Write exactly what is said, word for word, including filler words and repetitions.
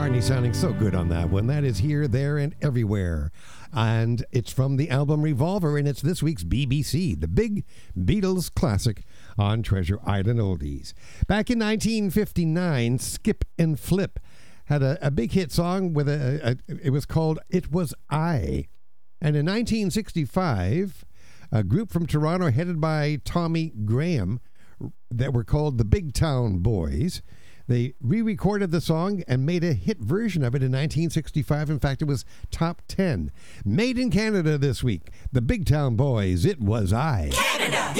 McCartney sounding so good on that one. That is Here, There, and Everywhere. And it's from the album Revolver, and it's this week's B B C, the big Beatles classic on Treasure Island Oldies. Back in nineteen fifty-nine, Skip and Flip had a, a big hit song with a, a, it was called It Was I. And in nineteen sixty-five, a group from Toronto headed by Tommy Graham that were called the Big Town Boys, they re-recorded the song and made a hit version of it in nineteen sixty-five. In fact, it was top ten. Made in Canada this week, the Big Town Boys, It Was I. Canada!